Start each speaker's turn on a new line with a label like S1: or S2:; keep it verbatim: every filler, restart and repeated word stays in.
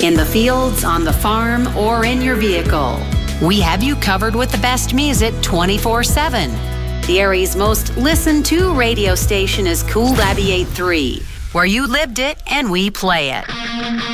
S1: In the fields, on the farm, or in your vehicle, we have you covered with the best music twenty-four seven. The area's most listened to radio station is Cool ninety-eight point three, where you lived it and we play it.